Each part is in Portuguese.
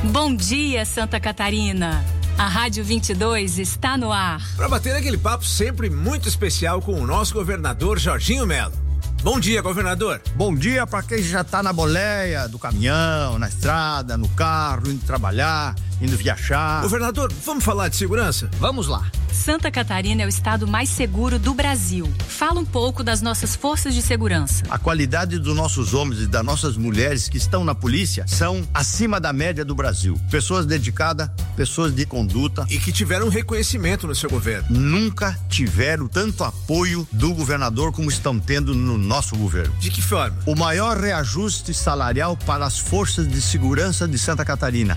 Bom dia, Santa Catarina. A Rádio 22 está no ar. Para bater aquele papo sempre muito especial com o nosso governador Jorginho Melo. Bom dia, governador. Bom dia para quem já tá na boleia do caminhão, na estrada, no carro, indo trabalhar, indo viajar. Governador, vamos falar de segurança? Vamos lá. Santa Catarina é o estado mais seguro do Brasil. Fala um pouco das nossas forças de segurança. A qualidade dos nossos homens e das nossas mulheres que estão na polícia são acima da média do Brasil. Pessoas dedicadas, pessoas de conduta. E que tiveram reconhecimento no seu governo. Nunca tiveram tanto apoio do governador como estão tendo no nosso governo. De que forma? O maior reajuste salarial para as forças de segurança de Santa Catarina,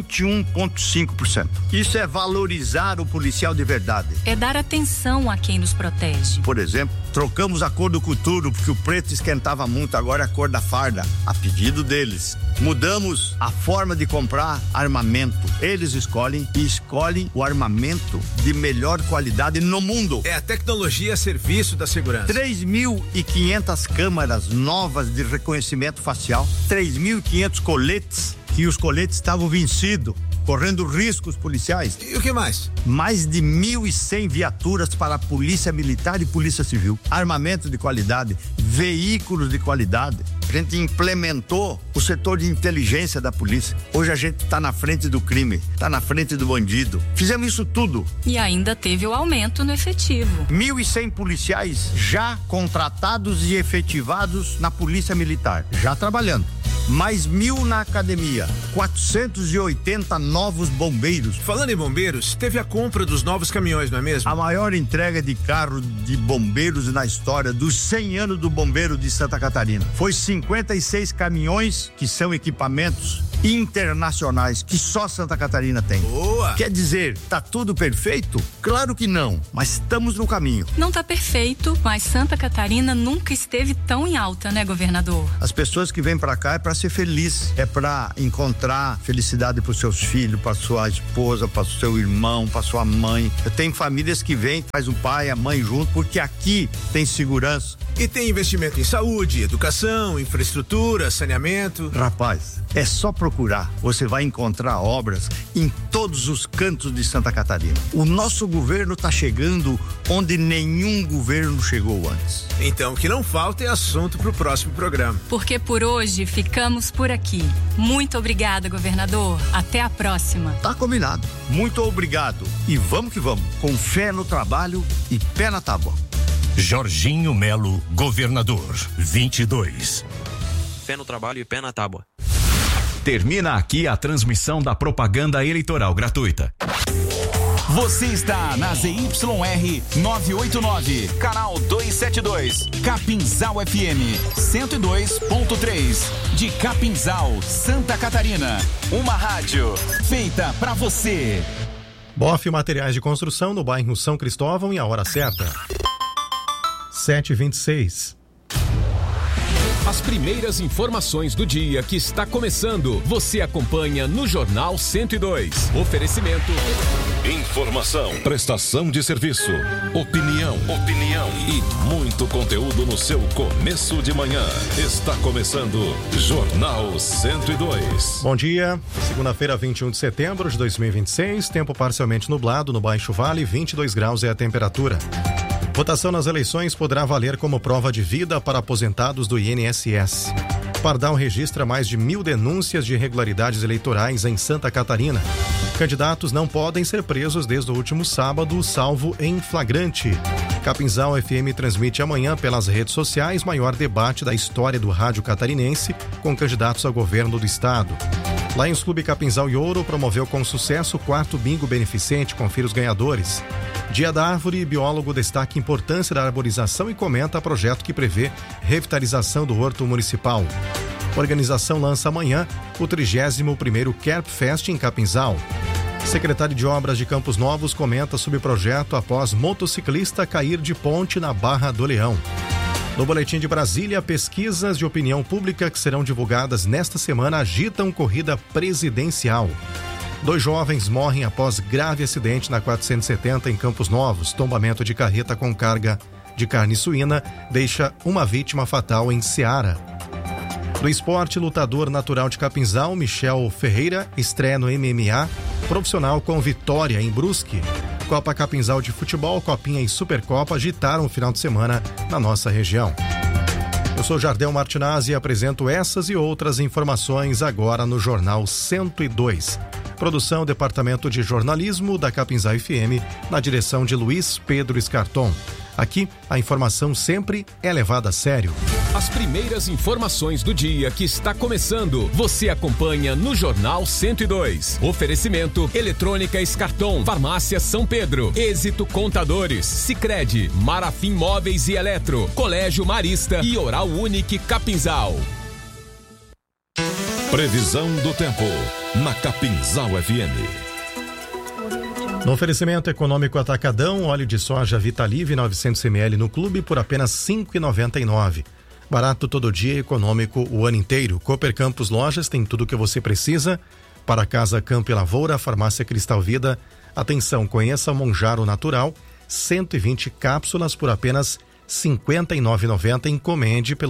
21,5%. Isso é valorizar o policial de verdade. É dar atenção a quem nos protege. Por exemplo, trocamos a cor do coturno porque o preto esquentava muito, agora é a cor da farda, a pedido deles. Mudamos a forma de comprar armamento. Eles escolhem o armamento de melhor qualidade no mundo. É a tecnologia a serviço da segurança. 3.500 câmeras novas de reconhecimento facial, 3.500 coletes, que os coletes estavam vencidos, correndo riscos policiais. E o que mais? Mais de 1.100 viaturas para a Polícia Militar e Polícia Civil. Armamento de qualidade, veículos de qualidade. A gente implementou o setor de inteligência da polícia. Hoje a gente está na frente do crime, está na frente do bandido. Fizemos isso tudo. E ainda teve o aumento no efetivo. 1.100 policiais já contratados e efetivados na Polícia Militar, já trabalhando. Mais 1.000 na academia, 480 novos bombeiros. Falando em bombeiros, teve a compra dos novos caminhões, não é mesmo? A maior entrega de carro de bombeiros na história dos 100 anos do bombeiro de Santa Catarina. Foi 56 caminhões que são equipamentos internacionais que só Santa Catarina tem. Boa! Quer dizer, tá tudo perfeito? Claro que não, mas estamos no caminho. Não tá perfeito, mas Santa Catarina nunca esteve tão em alta, né, governador? As pessoas que vêm pra cá é pra ser feliz, é pra encontrar felicidade pros seus filhos, pra sua esposa, pra seu irmão, pra sua mãe. Tem famílias que vêm, faz o pai, a mãe junto, porque aqui tem segurança. E tem investimento em saúde, educação, infraestrutura, saneamento. Rapaz, é só procurar, você vai encontrar obras em todos os cantos de Santa Catarina. O nosso governo está chegando onde nenhum governo chegou antes. Então, o que não falta é assunto para o próximo programa. Porque por hoje ficamos por aqui. Muito obrigada, governador. Até a próxima. Tá combinado. Muito obrigado. E vamos que vamos, com fé no trabalho e pé na tábua. Jorginho Melo, governador, 22. Fé no trabalho e pé na tábua. Termina aqui a transmissão da propaganda eleitoral gratuita. Você está na ZYR 989, canal 272, Capinzal FM 102.3, de Capinzal, Santa Catarina. Uma rádio feita pra você. BOF Materiais de Construção no bairro São Cristóvão e a hora certa. 7h26. As primeiras informações do dia que está começando, você acompanha no Jornal 102. Oferecimento. Informação, prestação de serviço, opinião e muito conteúdo no seu começo de manhã. Está começando Jornal 102. Bom dia, segunda-feira, 21 de setembro de 2026, tempo parcialmente nublado no Baixo Vale, 22 graus é a temperatura. Votação nas eleições poderá valer como prova de vida para aposentados do INSS. Pardal registra mais de 1.000 denúncias de irregularidades eleitorais em Santa Catarina. Candidatos não podem ser presos desde o último sábado, salvo em flagrante. Capinzal FM transmite amanhã pelas redes sociais maior debate da história do rádio catarinense com candidatos ao governo do estado. Lions Clube Capinzal e Ouro promoveu com sucesso o 4º bingo beneficente. Confira os ganhadores. Dia da Árvore, biólogo destaca a importância da arborização e comenta projeto que prevê revitalização do horto municipal. A organização lança amanhã o 31º Kerp Fest em Capinzal. Secretário de Obras de Campos Novos comenta sobre o projeto após motociclista cair de ponte na Barra do Leão. No Boletim de Brasília, pesquisas de opinião pública que serão divulgadas nesta semana agitam corrida presidencial. 2 jovens morrem após grave acidente na 470 em Campos Novos. Tombamento de carreta com carga de carne suína deixa uma vítima fatal em Ceará. Do esporte, lutador natural de Capinzal, Michel Ferreira, estreia no MMA profissional com vitória em Brusque. Copa Capinzal de Futebol, Copinha e Supercopa agitaram o final de semana na nossa região. Eu sou Jardel Martinazzi e apresento essas e outras informações agora no Jornal 102. Produção Departamento de Jornalismo da Capinzal FM, na direção de Luiz Pedro Escarton. Aqui, a informação sempre é levada a sério. As primeiras informações do dia que está começando, você acompanha no Jornal 102. Oferecimento Eletrônica Escarton, Farmácia São Pedro, Êxito Contadores, Sicredi, Marafim Móveis e Eletro, Colégio Marista e Oral Unique Capinzal. Previsão do tempo na Capinzal FM. No oferecimento econômico Atacadão, óleo de soja Vitalive 900 ml no clube por apenas R$ 5,99. Barato todo dia, econômico o ano inteiro. Cooper Campos Lojas tem tudo o que você precisa para casa, campo e lavoura. Farmácia Cristal Vida. Atenção, conheça o Monjaro Natural, 120 cápsulas por apenas R$ 59,90. Encomende pelo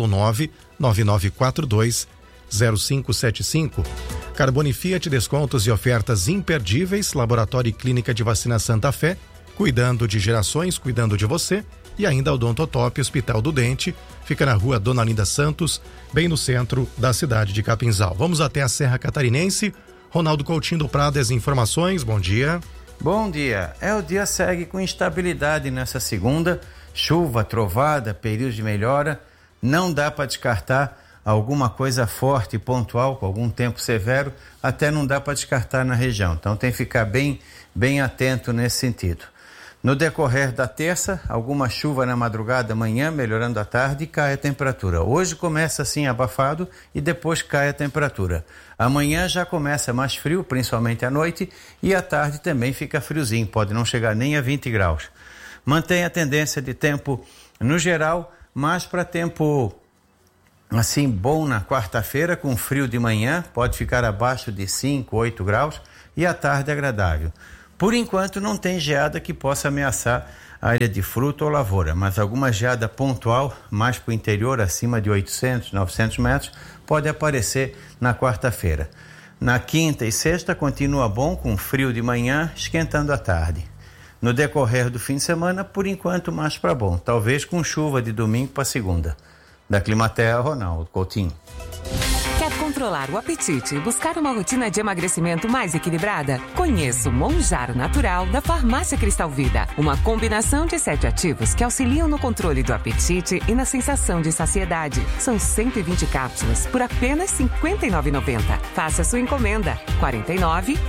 999420575. Carbone Fiat, descontos e ofertas imperdíveis. Laboratório e Clínica de Vacina Santa Fé, cuidando de gerações, cuidando de você. E ainda Odontotop, Hospital do Dente, fica na rua Dona Linda Santos, bem no centro da cidade de Capinzal. Vamos até a Serra Catarinense. Ronaldo Coutinho do Prado, as informações, bom dia. Bom dia. O dia segue com instabilidade nessa segunda, chuva, trovada, período de melhora. Não dá para descartar alguma coisa forte e pontual, com algum tempo severo, até não dá para descartar na região. Então tem que ficar bem atento nesse sentido. No decorrer da terça, alguma chuva na madrugada, amanhã, melhorando à tarde, e cai a temperatura. Hoje começa assim abafado e depois cai a temperatura. Amanhã já começa mais frio, principalmente à noite, e à tarde também fica friozinho, pode não chegar nem a 20 graus. Mantém a tendência de tempo no geral, mas para tempo assim bom na quarta-feira, com frio de manhã, pode ficar abaixo de 5, 8 graus, e à tarde agradável. Por enquanto não tem geada que possa ameaçar a área de fruta ou lavoura, mas alguma geada pontual, mais para o interior, acima de 800, 900 metros, pode aparecer na quarta-feira. Na quinta e sexta continua bom, com frio de manhã, esquentando à tarde. No decorrer do fim de semana, por enquanto mais para bom, talvez com chuva de domingo para segunda. Da Climatea, Ronaldo Coutinho. Quer controlar o apetite e buscar uma rotina de emagrecimento mais equilibrada? Conheça o Monjaro Natural da Farmácia Cristal Vida. Uma combinação de 7 ativos que auxiliam no controle do apetite e na sensação de saciedade. São 120 cápsulas por apenas R$ 59,90. Faça sua encomenda. 49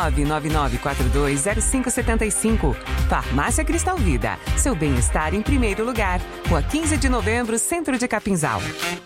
999420575. Farmácia Cristal Vida. Seu bem-estar em primeiro lugar. Rua 15 de Novembro, Centro de Capinzal.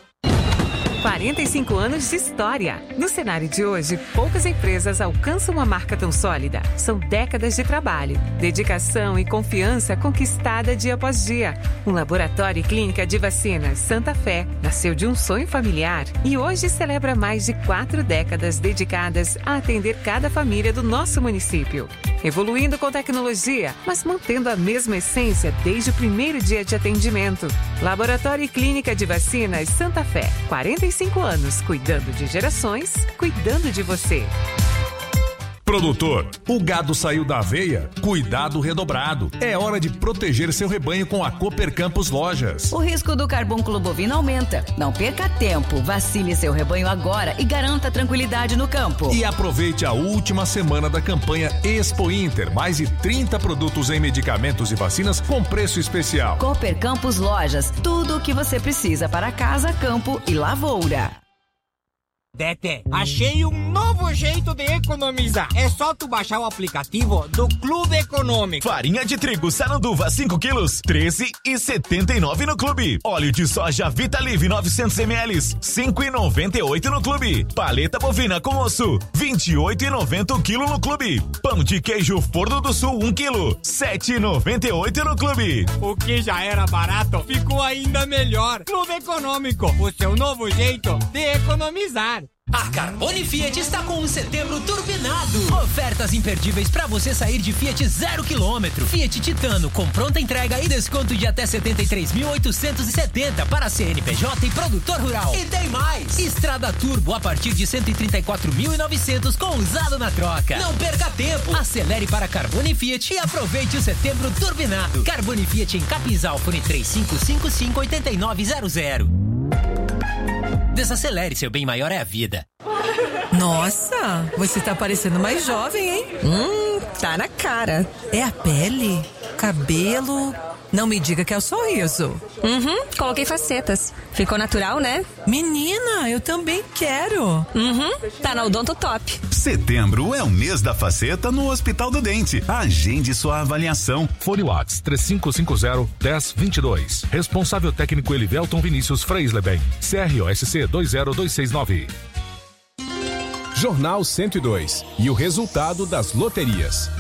45 anos de história. No cenário de hoje, poucas empresas alcançam uma marca tão sólida. São décadas de trabalho, dedicação e confiança conquistada dia após dia. Um laboratório e clínica de vacinas Santa Fé nasceu de um sonho familiar e hoje celebra mais de 4 décadas dedicadas a atender cada família do nosso município. Evoluindo com tecnologia, mas mantendo a mesma essência desde o primeiro dia de atendimento. Laboratório e Clínica de Vacinas Santa Fé. 45 anos, cuidando de gerações, cuidando de você. Produtor, o gado saiu da aveia? Cuidado redobrado. É hora de proteger seu rebanho com a Cooper Campos Lojas. O risco do carbúnculo bovino aumenta. Não perca tempo. Vacine seu rebanho agora e garanta tranquilidade no campo. E aproveite a última semana da campanha Expo Inter. Mais de 30 produtos em medicamentos e vacinas com preço especial. Cooper Campos Lojas. Tudo o que você precisa para casa, campo e lavoura. Tete, achei um novo jeito de economizar. É só tu baixar o aplicativo do Clube Econômico. Farinha de trigo Saranduva 5 quilos, 13,79 no Clube. Óleo de soja Vitalive 900 ml, 5,98 no Clube. Paleta bovina com osso, 28,90 o quilo no Clube. Pão de queijo Forno do Sul 1 quilo, 7,98 no Clube. O que já era barato ficou ainda melhor. Clube Econômico, o seu novo jeito de economizar. A Carbone Fiat está com um setembro turbinado. Ofertas imperdíveis para você sair de Fiat 0 km. Fiat Titano com pronta entrega e desconto de até 73.870 para CNPJ e produtor rural. E tem mais! Estrada Turbo a partir de 134.900 com usado na troca. Não perca tempo. Acelere para Carbone Fiat e aproveite o setembro turbinado. Carbone Fiat em Capinzal, fone 3555-8900. Desacelere, seu bem maior é a vida. Nossa, você tá parecendo mais jovem, hein? Tá na cara. É a pele, cabelo... Não me diga que é o sorriso. Coloquei facetas. Ficou natural, né? Menina, eu também quero. Tá na Odonto Top. Setembro é o mês da faceta no Hospital do Dente. Agende sua avaliação. Fone Whats 3550-1022. Responsável técnico Elivelton Vinícius Freisleben. CROSC 20269. Jornal 102. E o resultado das loterias.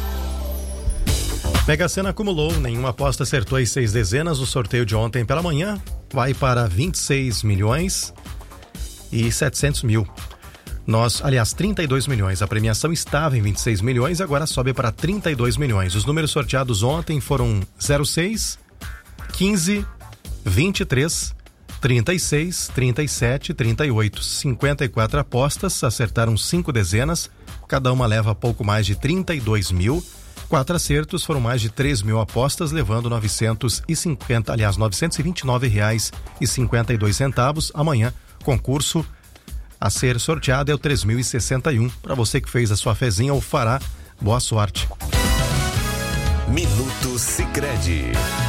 Mega Sena acumulou, nenhuma aposta acertou as 6 dezenas. O sorteio de ontem pela manhã vai para 26 milhões e 700 mil. 32 milhões. A premiação estava em 26 milhões e agora sobe para 32 milhões. Os números sorteados ontem foram 06, 15, 23, 36, 37, 38. 54 apostas, acertaram 5 dezenas. Cada uma leva pouco mais de 32 mil. 4 acertos, foram mais de 3 mil apostas, levando R$ 929,52. Amanhã, concurso a ser sorteado é o 3061. Para você que fez a sua fezinha ou fará, boa sorte. Minuto Sicredi.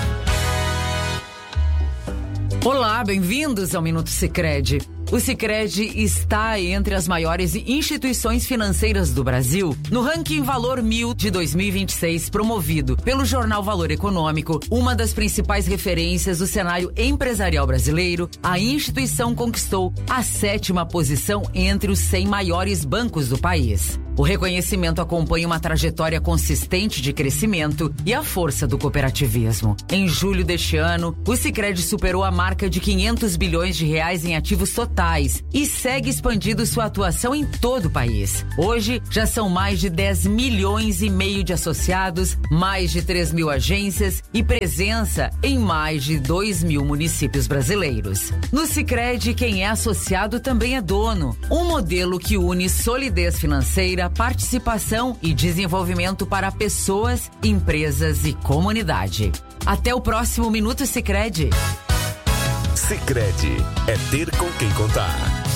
Olá, bem-vindos ao Minuto Sicredi. O Sicredi está entre as maiores instituições financeiras do Brasil no ranking Valor 1000 de 2026, promovido pelo jornal Valor Econômico, uma das principais referências do cenário empresarial brasileiro. A instituição conquistou a 7ª posição entre os 100 maiores bancos do país. O reconhecimento acompanha uma trajetória consistente de crescimento e a força do cooperativismo. Em julho deste ano, o Sicredi superou a marca de R$500 bilhões em ativos totais e segue expandindo sua atuação em todo o país. Hoje, já são mais de 10 milhões e meio de associados, mais de 3 mil agências e presença em mais de 2 mil municípios brasileiros. No Sicredi, quem é associado também é dono. Um modelo que une solidez financeira, participação e desenvolvimento para pessoas, empresas e comunidade. Até o próximo Minuto Sicredi. Sicredi é ter com quem contar.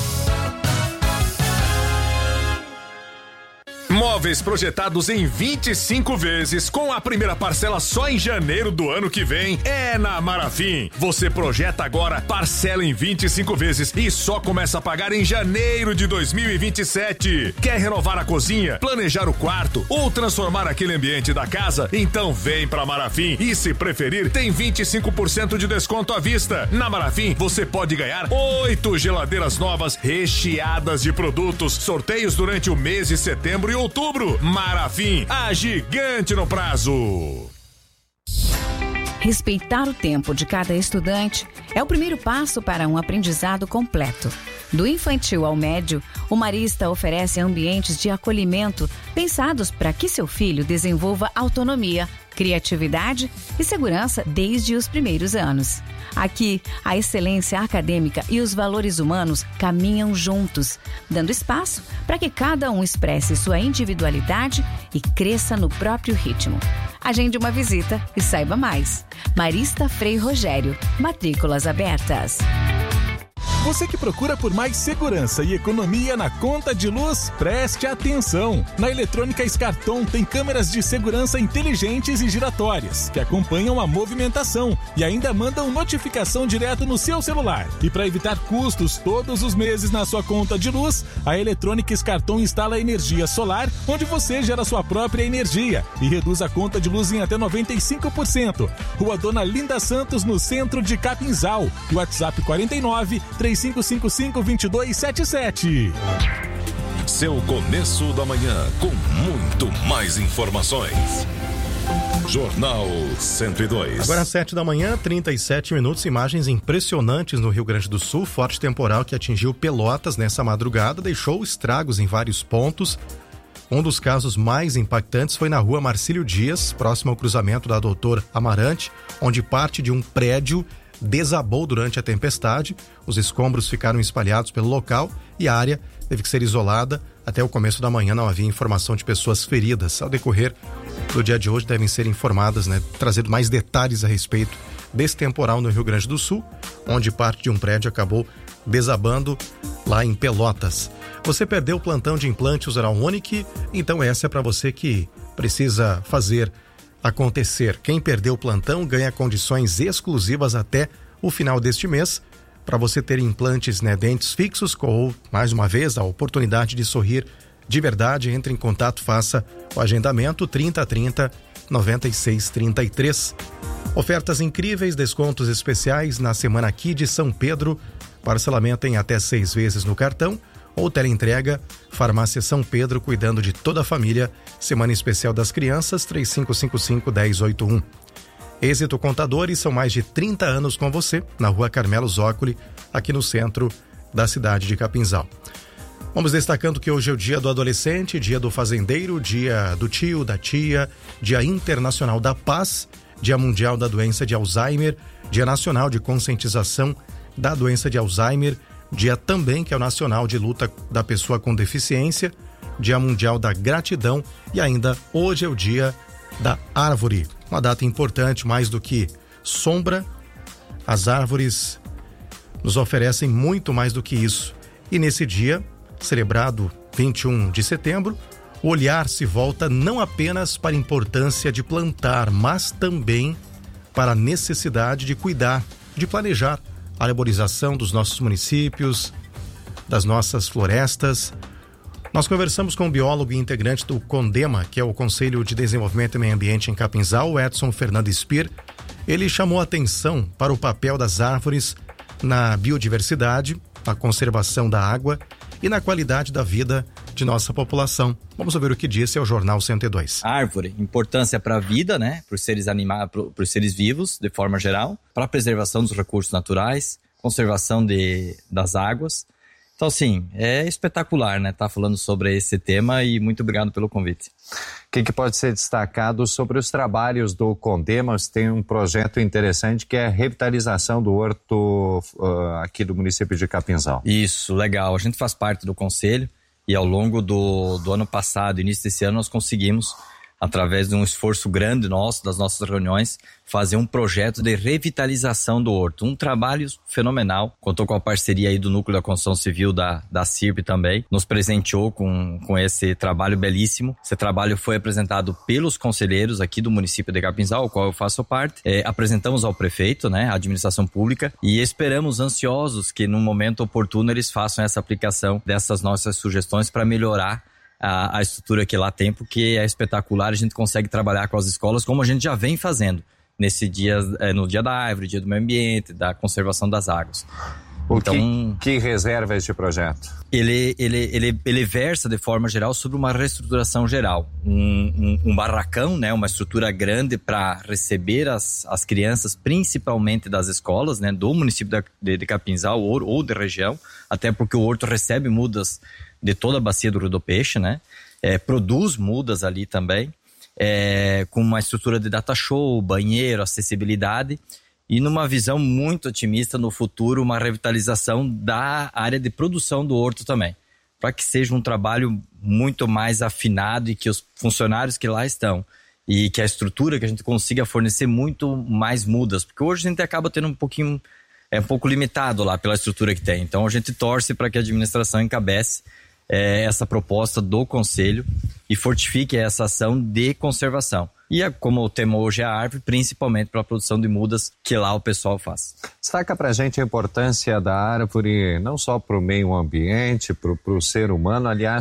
Móveis projetados em 25 vezes, com a primeira parcela só em janeiro do ano que vem, é na Marafim. Você projeta agora, parcela em 25 vezes e só começa a pagar em janeiro de 2027. Quer renovar a cozinha, planejar o quarto ou transformar aquele ambiente da casa? Então vem pra Marafim e, se preferir, tem 25% de desconto à vista. Na Marafim, você pode ganhar 8 geladeiras novas recheadas de produtos. Sorteios durante o mês de setembro e outubro. Marafim, a gigante no prazo. Respeitar o tempo de cada estudante é o primeiro passo para um aprendizado completo. Do infantil ao médio, o Marista oferece ambientes de acolhimento pensados para que seu filho desenvolva autonomia, criatividade e segurança desde os primeiros anos. Aqui, a excelência acadêmica e os valores humanos caminham juntos, dando espaço para que cada um expresse sua individualidade e cresça no próprio ritmo. Agende uma visita e saiba mais. Marista Frei Rogério, matrículas abertas. Você que procura por mais segurança e economia na conta de luz, preste atenção! Na Eletrônica Escarton tem câmeras de segurança inteligentes e giratórias, que acompanham a movimentação e ainda mandam notificação direto no seu celular. E para evitar custos todos os meses na sua conta de luz, a Eletrônica Escarton instala energia solar, onde você gera sua própria energia e reduz a conta de luz em até 95%. Rua Dona Linda Santos, no centro de Capinzal. WhatsApp 49-3555-2277. Seu começo da manhã com muito mais informações. Jornal 102. Agora às 7 da manhã, 37 minutos, imagens impressionantes no Rio Grande do Sul. Forte temporal que atingiu Pelotas nessa madrugada, deixou estragos em vários pontos. Um dos casos mais impactantes foi na rua Marcílio Dias, próximo ao cruzamento da Doutor Amarante, onde parte de um prédio desabou durante a tempestade. Os escombros ficaram espalhados pelo local e a área teve que ser isolada. Até o começo da manhã não havia informação de pessoas feridas. Ao decorrer do dia de hoje devem ser informadas, trazer mais detalhes a respeito desse temporal no Rio Grande do Sul, onde parte de um prédio acabou desabando lá em Pelotas. Você perdeu o plantão de implantes Oral Unique? Então essa é para você que precisa fazer acontecer. Quem perdeu o plantão ganha condições exclusivas até o final deste mês. Para você ter implantes, dentes fixos ou, mais uma vez, a oportunidade de sorrir de verdade, entre em contato, faça o agendamento 3030 9633. Ofertas incríveis, descontos especiais na Semana Aqui de São Pedro, parcelamento em até 6 vezes no cartão ou teleentrega. Farmácia São Pedro, cuidando de toda a família. Semana Especial das Crianças, 3555-1081. Êxito Contadores, são mais de 30 anos com você, na Rua Carmelo Zócoli, aqui no centro da cidade de Capinzal. Vamos destacando que hoje é o dia do adolescente, dia do fazendeiro, dia do tio, da tia, dia internacional da paz, dia mundial da doença de Alzheimer, dia nacional de conscientização da doença de Alzheimer, dia também que é o nacional de luta da pessoa com deficiência, dia mundial da gratidão e ainda hoje é o dia da árvore. Uma data importante, mais do que sombra, as árvores nos oferecem muito mais do que isso. E nesse dia, celebrado 21 de setembro, o olhar se volta não apenas para a importância de plantar, mas também para a necessidade de cuidar, de planejar a arborização dos nossos municípios, das nossas florestas. Nós conversamos com o biólogo e integrante do CONDEMA, que é o Conselho de Desenvolvimento e Meio Ambiente em Capinzal, o Edson Fernando Spir. Ele chamou a atenção para o papel das árvores na biodiversidade, na conservação da água e na qualidade da vida de nossa população. Vamos ouvir o que disse ao Jornal 102. Árvore, importância para a vida, para os seres animais, para os seres vivos, de forma geral, para a preservação dos recursos naturais, conservação das águas. Então, sim, é espetacular, estar falando sobre esse tema e muito obrigado pelo convite. O que pode ser destacado sobre os trabalhos do CONDEMA? Você tem um projeto interessante que é a revitalização do horto aqui do município de Capinzal. Isso, legal. A gente faz parte do conselho e ao longo do ano passado, início desse ano, nós conseguimos, através de um esforço grande das nossas reuniões, fazer um projeto de revitalização do horto. Um trabalho fenomenal. Contou com a parceria aí do Núcleo da Construção Civil da CIRP também. Nos presenteou com esse trabalho belíssimo. Esse trabalho foi apresentado pelos conselheiros aqui do município de Capinzal, ao qual eu faço parte. Apresentamos ao prefeito, a administração pública, e esperamos ansiosos que no momento oportuno eles façam essa aplicação dessas nossas sugestões para melhorar a estrutura que lá tem, porque é espetacular. A gente consegue trabalhar com as escolas como a gente já vem fazendo nesse dia, no dia da árvore, dia do meio ambiente, da conservação das águas. Que reserva este projeto? Ele versa de forma geral sobre uma reestruturação geral, um barracão, uma estrutura grande para receber as crianças, principalmente das escolas, do município de Capinzal ou da região, até porque o horto recebe mudas de toda a bacia do Rio do Peixe, produz mudas ali também, com uma estrutura de data show, banheiro, acessibilidade e numa visão muito otimista no futuro, uma revitalização da área de produção do horto também, para que seja um trabalho muito mais afinado e que os funcionários que lá estão e que a estrutura que a gente consiga fornecer muito mais mudas, porque hoje a gente acaba tendo um pouco limitado lá pela estrutura que tem. Então a gente torce para que a administração encabece essa proposta do Conselho e fortifique essa ação de conservação. E como o tema hoje é a árvore, principalmente para a produção de mudas que lá o pessoal faz. Destaca para a gente a importância da árvore não só para o meio ambiente, para o ser humano. Aliás,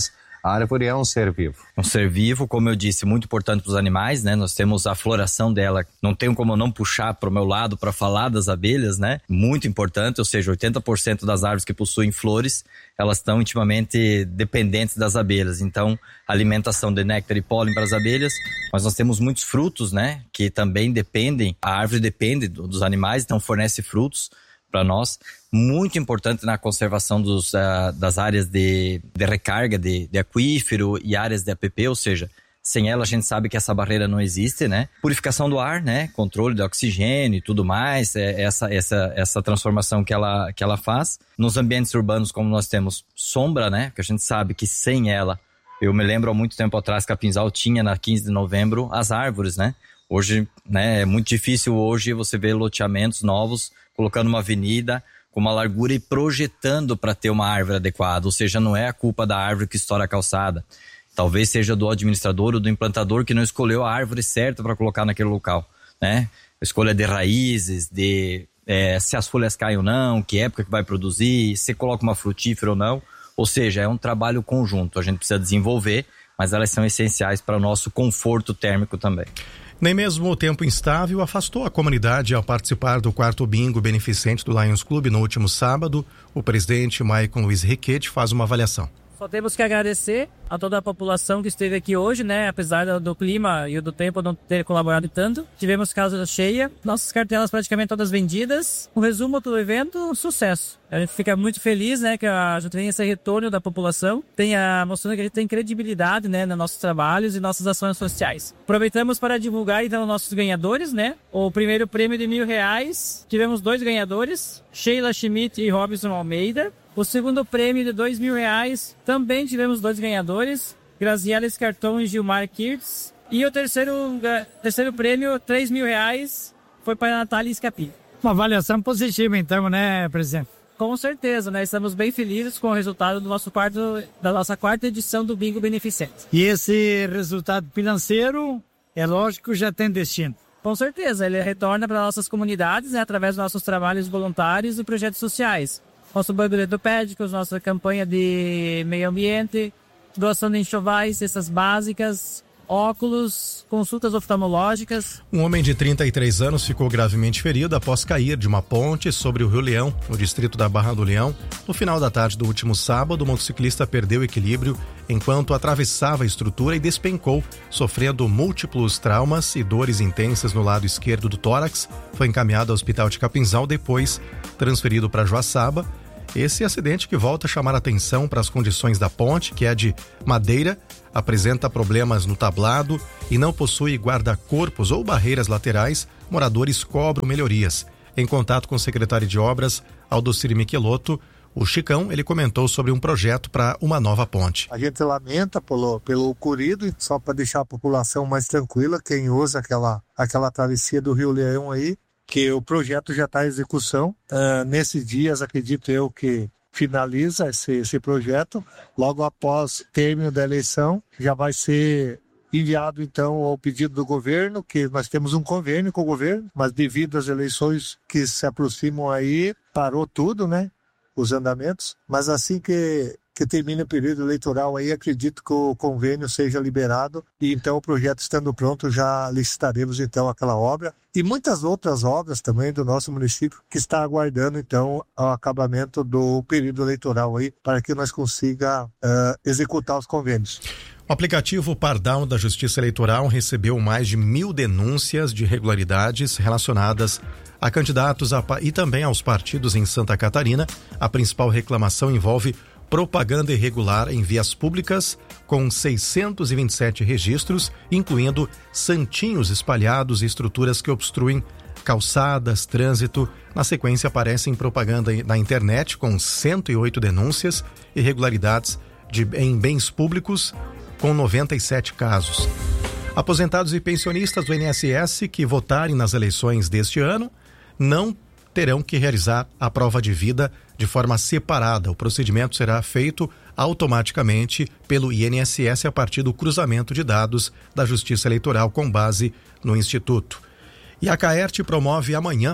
A árvore é um ser vivo. Um ser vivo, como eu disse, muito importante para os animais, né? Nós temos a floração dela, não tenho como não puxar para o meu lado para falar das abelhas, né? Muito importante, ou seja, 80% das árvores que possuem flores, elas estão intimamente dependentes das abelhas. Então, alimentação de néctar e pólen para as abelhas, mas nós temos muitos frutos, né? Que também dependem, a árvore depende dos animais, então fornece frutos para nós, muito importante na conservação das áreas de recarga de aquífero e áreas de APP, ou seja, sem ela a gente sabe que essa barreira não existe, né? Purificação do ar, né? Controle do oxigênio e tudo mais, essa transformação que ela faz. Nos ambientes urbanos, como nós temos sombra, né? Que a gente sabe que sem ela, eu me lembro há muito tempo atrás, Capinzal tinha na 15 de novembro as árvores, né? Hoje, né, é muito difícil hoje você ver loteamentos novos colocando uma avenida com uma largura e projetando para ter uma árvore adequada, ou seja, não é a culpa da árvore que estoura a calçada. Talvez seja do administrador ou do implantador que não escolheu a árvore certa para colocar naquele local, né? Escolha de raízes, se as folhas caem ou não, que época que vai produzir, se coloca uma frutífera ou não. Ou seja, é um trabalho conjunto, a gente precisa desenvolver, mas elas são essenciais para o nosso conforto térmico também. Nem mesmo o tempo instável afastou a comunidade ao participar do 4º bingo beneficente do Lions Clube no último sábado. O presidente Maicon Luiz Riquete faz uma avaliação. Só temos que agradecer a toda a população que esteve aqui hoje, né? Apesar do clima e do tempo não ter colaborado tanto. Tivemos casa cheia, nossas cartelas praticamente todas vendidas. Um resumo do evento, um sucesso. A gente fica muito feliz, né? Que a gente tem esse retorno da população, mostrando que a gente tem credibilidade, né? Nos nossos trabalhos e nossas ações sociais. Aproveitamos para divulgar, então, nossos ganhadores, né? O primeiro prêmio de R$1.000, tivemos 2 ganhadores, Sheila Schmidt e Robson Almeida. O segundo prêmio de R$2.000, também tivemos 2 ganhadores, Graziela Escarton e Gilmar Kirtz. E o terceiro prêmio, R$3.000, foi para a Natália Escapi. Uma avaliação positiva então, né, presidente? Com certeza, né? Estamos bem felizes com o resultado da nossa 4ª edição do Bingo Beneficente. E esse resultado financeiro, é lógico, já tem destino. Com certeza, ele retorna para nossas comunidades, né, através dos nossos trabalhos voluntários e projetos sociais. Nosso banco de ortopédicos, nossa campanha de meio ambiente, doação de enxovais, cestas básicas, óculos, consultas oftalmológicas. Um homem de 33 anos ficou gravemente ferido após cair de uma ponte sobre o Rio Leão, no distrito da Barra do Leão. No final da tarde do último sábado, o motociclista perdeu o equilíbrio enquanto atravessava a estrutura e despencou, sofrendo múltiplos traumas e dores intensas no lado esquerdo do tórax. Foi encaminhado ao hospital de Capinzal, depois transferido para Joaçaba. Esse acidente, que volta a chamar a atenção para as condições da ponte, que é de madeira, apresenta problemas no tablado e não possui guarda-corpos ou barreiras laterais. Moradores cobram melhorias. Em contato com o secretário de Obras, Aldocir Michelotto, o Chicão, ele comentou sobre um projeto para uma nova ponte. A gente lamenta pelo ocorrido, e só para deixar a população mais tranquila, quem usa aquela travessia do Rio Leão aí, que o projeto já está em execução. Nesses dias, acredito eu, que finaliza esse projeto. Logo após término da eleição, já vai ser enviado, então, ao pedido do governo, que nós temos um convênio com o governo, mas devido às eleições que se aproximam aí, parou tudo, né? Os andamentos. Mas assim que termine o período eleitoral aí, acredito que o convênio seja liberado e então o projeto estando pronto já licitaremos então aquela obra e muitas outras obras também do nosso município que está aguardando então o acabamento do período eleitoral aí para que nós consiga executar os convênios. O aplicativo Pardal da Justiça Eleitoral recebeu mais de 1.000 denúncias de irregularidades relacionadas a candidatos e também aos partidos em Santa Catarina. A principal reclamação envolve propaganda irregular em vias públicas, com 627 registros, incluindo santinhos espalhados e estruturas que obstruem calçadas, trânsito. Na sequência aparecem propaganda na internet, com 108 denúncias, irregularidades em bens públicos, com 97 casos. Aposentados e pensionistas do INSS que votarem nas eleições deste ano não terão que realizar a prova de vida de forma separada. O procedimento será feito automaticamente pelo INSS a partir do cruzamento de dados da Justiça Eleitoral com base no Instituto. E a Caerte promove amanhã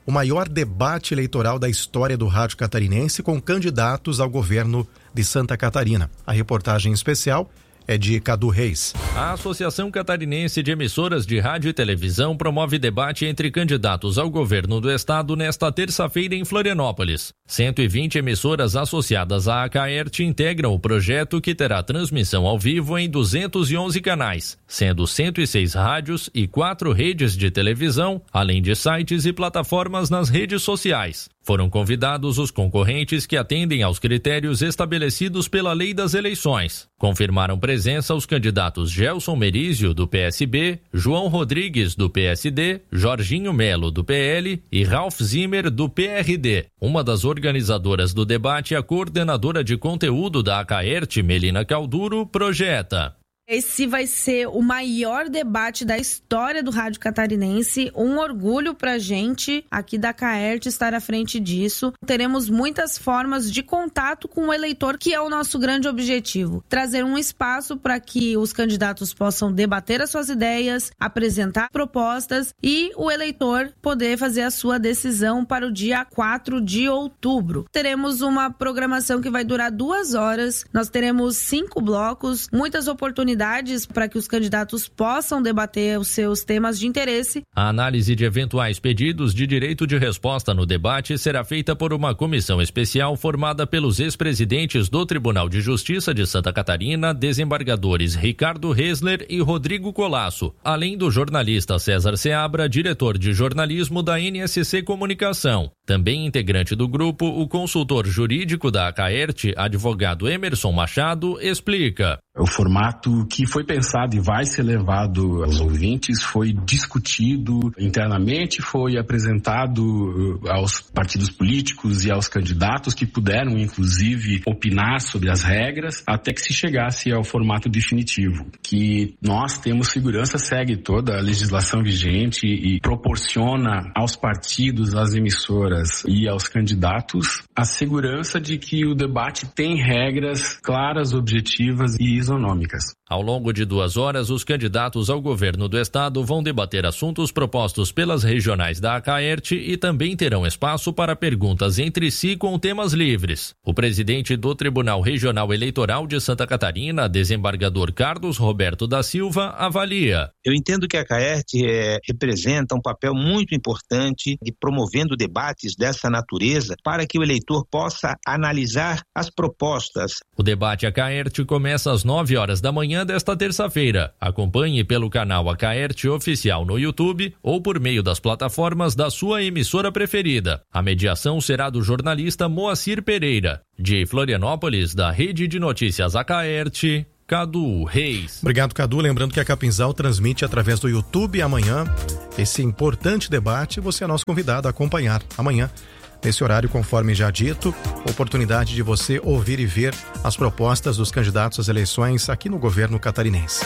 o maior debate eleitoral da história do rádio catarinense com candidatos ao governo de Santa Catarina. A reportagem especial é de Cadu Reis. A Associação Catarinense de Emissoras de Rádio e Televisão promove debate entre candidatos ao governo do estado nesta terça-feira em Florianópolis. 120 emissoras associadas à Acaerte integram o projeto, que terá transmissão ao vivo em 211 canais, sendo 106 rádios e 4 redes de televisão, além de sites e plataformas nas redes sociais. Foram convidados os concorrentes que atendem aos critérios estabelecidos pela Lei das Eleições. Confirmaram presença os candidatos Gelson Merizio, do PSB, João Rodrigues, do PSD, Jorginho Melo, do PL e Ralph Zimmer, do PRD. Uma das organizadoras do debate, a coordenadora de conteúdo da Acaerte, Melina Calduro, projeta: esse vai ser o maior debate da história do rádio catarinense. Um orgulho pra gente aqui da Acaerte estar à frente disso. Teremos muitas formas de contato com o eleitor, que é o nosso grande objetivo. Trazer um espaço para que os candidatos possam debater as suas ideias, apresentar propostas e o eleitor poder fazer a sua decisão para o dia 4 de outubro. Teremos uma programação que vai durar 2 horas. Nós teremos 5 blocos, muitas oportunidades para que os candidatos possam debater os seus temas de interesse. A análise de eventuais pedidos de direito de resposta no debate será feita por uma comissão especial formada pelos ex-presidentes do Tribunal de Justiça de Santa Catarina, desembargadores Ricardo Hesler e Rodrigo Colasso, além do jornalista César Seabra, diretor de jornalismo da NSC Comunicação. Também integrante do grupo, o consultor jurídico da Acaerte, advogado Emerson Machado, explica: o formato que foi pensado e vai ser levado aos ouvintes foi discutido internamente, foi apresentado aos partidos políticos e aos candidatos, que puderam, inclusive, opinar sobre as regras, até que se chegasse ao formato definitivo, que nós temos segurança, segue toda a legislação vigente e proporciona aos partidos, às emissoras e aos candidatos a segurança de que o debate tem regras claras, objetivas e isonômicas. Ao longo de 2 horas, os candidatos ao governo do estado vão debater assuntos propostos pelas regionais da Acaerte e também terão espaço para perguntas entre si com temas livres. O presidente do Tribunal Regional Eleitoral de Santa Catarina, desembargador Carlos Roberto da Silva, avalia: eu entendo que a Acaerte representa um papel muito importante de promovendo debates dessa natureza para que o eleitor possa analisar as propostas. O debate Acaerte começa às 9 horas da manhã desta terça-feira. Acompanhe pelo canal Acaerte Oficial no YouTube ou por meio das plataformas da sua emissora preferida. A mediação será do jornalista Moacir Pereira. De Florianópolis, da Rede de Notícias Acaerte, Cadu Reis. Obrigado, Cadu. Lembrando que a Capinzal transmite através do YouTube amanhã esse importante debate. Você é nosso convidado a acompanhar amanhã, nesse horário, conforme já dito, oportunidade de você ouvir e ver as propostas dos candidatos às eleições aqui no governo catarinense.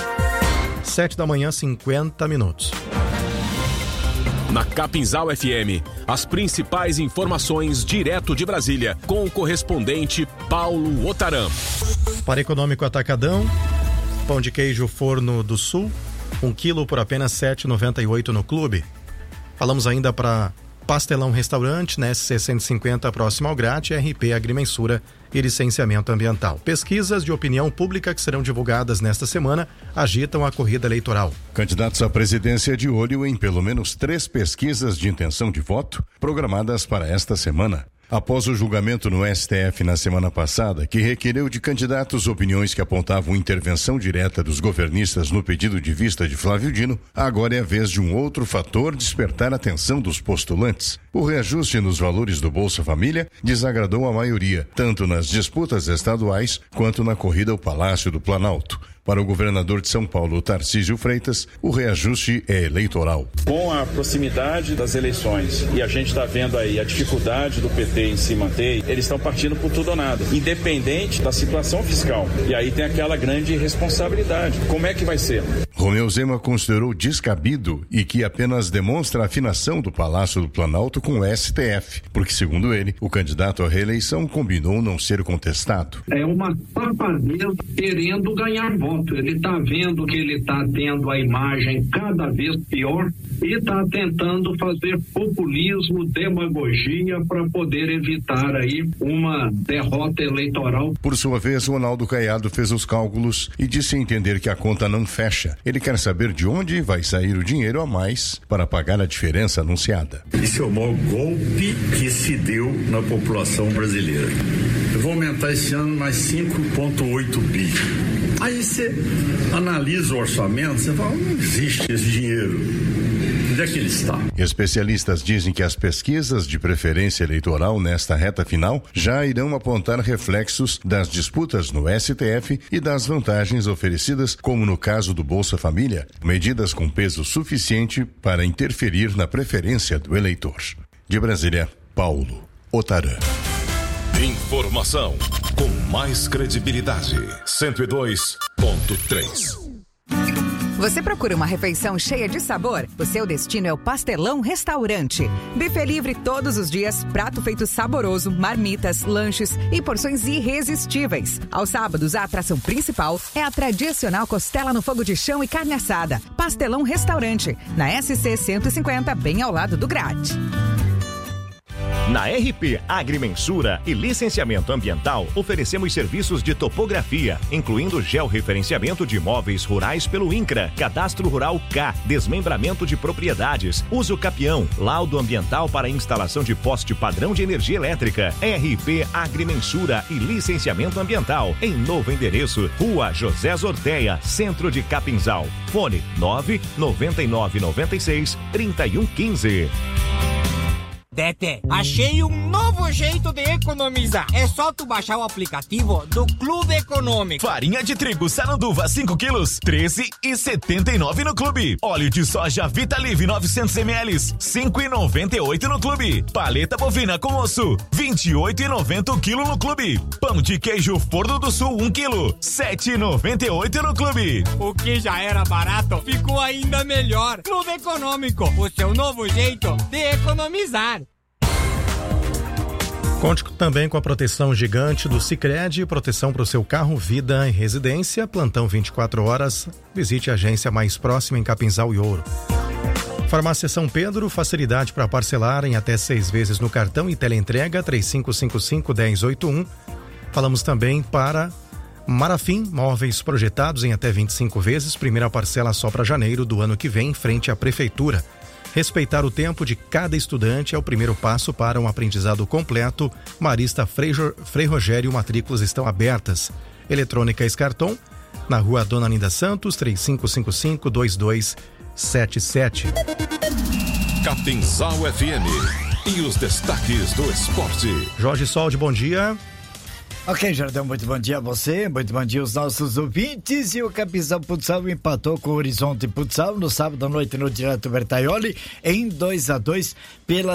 7 da manhã, 50 minutos. Na Capinzal FM, as principais informações direto de Brasília, com o correspondente Paulo Otaram. Para Econômico Atacadão, pão de queijo Forno do Sul, 1 quilo por apenas R$ 7,98 no clube. Falamos ainda para Pastelão Restaurante, na SC 150, próximo ao Grate, RP Agrimensura e Licenciamento Ambiental. Pesquisas de opinião pública que serão divulgadas nesta semana agitam a corrida eleitoral. Candidatos à presidência de olho em pelo menos 3 pesquisas de intenção de voto programadas para esta semana. Após o julgamento no STF na semana passada, que requereu de candidatos opiniões que apontavam intervenção direta dos governistas no pedido de vista de Flávio Dino, agora é a vez de um outro fator despertar a atenção dos postulantes. O reajuste nos valores do Bolsa Família desagradou a maioria, tanto nas disputas estaduais quanto na corrida ao Palácio do Planalto. Para o governador de São Paulo, Tarcísio Freitas, o reajuste é eleitoral. Com a proximidade das eleições e a gente está vendo aí a dificuldade do PT em se manter, eles estão partindo por tudo ou nada, independente da situação fiscal. E aí tem aquela grande responsabilidade. Como é que vai ser? Romeu Zema considerou descabido e que apenas demonstra a afinação do Palácio do Planalto com o STF, porque, segundo ele, o candidato à reeleição combinou não ser contestado. É uma safadeza querendo ganhar voto. voto, ele está vendo que ele está tendo a imagem cada vez pior e está tentando fazer populismo, demagogia para poder evitar aí uma derrota eleitoral. Por sua vez, o Ronaldo Caiado fez os cálculos e disse entender que a conta não fecha. Ele quer saber de onde vai sair o dinheiro a mais para pagar a diferença anunciada. Esse é o maior golpe que se deu na população brasileira. Eu vou aumentar esse ano mais 5,8 bi. Aí você analisa o orçamento, você fala, não existe esse dinheiro. Onde é que ele está? Especialistas dizem que as pesquisas de preferência eleitoral nesta reta final já irão apontar reflexos das disputas no STF e das vantagens oferecidas, como no caso do Bolsa Família, medidas com peso suficiente para interferir na preferência do eleitor. De Brasília, Paulo Otarã. Informação com mais credibilidade. 102.3. Você procura uma refeição cheia de sabor? O seu destino é o Pastelão Restaurante. Buffet livre todos os dias, prato feito saboroso, marmitas, lanches e porções irresistíveis. Aos sábados, a atração principal é a tradicional costela no fogo de chão e carne assada. Pastelão Restaurante, na SC 150, bem ao lado do Grade. Na RP Agrimensura e Licenciamento Ambiental, oferecemos serviços de topografia, incluindo georreferenciamento de imóveis rurais pelo INCRA, Cadastro Rural K, desmembramento de propriedades, uso capião, laudo ambiental para instalação de poste padrão de energia elétrica. RP Agrimensura e Licenciamento Ambiental, em novo endereço, Rua José Zorteia, Centro de Capinzal. Fone 99996-3115. Tete, achei um novo jeito de economizar. É só tu baixar o aplicativo do Clube Econômico. Farinha de trigo Saranduva 5 quilos, 13,79 no Clube. Óleo de soja Vitalive 900 ml, 5,98 no Clube. Paleta bovina com osso, 28,90 o quilo no Clube. Pão de queijo Forno do Sul 1 quilo, 7,98 no Clube. O que já era barato ficou ainda melhor. Clube Econômico, o seu novo jeito de economizar. Conte também com a proteção gigante do Sicredi, proteção para o seu carro, vida e residência, plantão 24 horas. Visite a agência mais próxima em Capinzal e Ouro. Farmácia São Pedro, facilidade para parcelar em até 6 vezes no cartão e teleentrega 3555-1081. Falamos também para Marafim, móveis projetados em até 25 vezes, primeira parcela só para janeiro do ano que vem, frente à prefeitura. Respeitar o tempo de cada estudante é o primeiro passo para um aprendizado completo. Marista Frei Rogério, matrículas estão abertas. Eletrônica Escarton, na rua Dona Linda Santos, 3555-2277. Capinzal FM e os destaques do esporte. Jorge Soldi, bom dia. Ok, Jardão, muito bom dia a você, muito bom dia aos nossos ouvintes. E o Capinzal Futsal empatou com o Horizonte Futsal no sábado à noite no Direto Bertaioli em 2-2 pela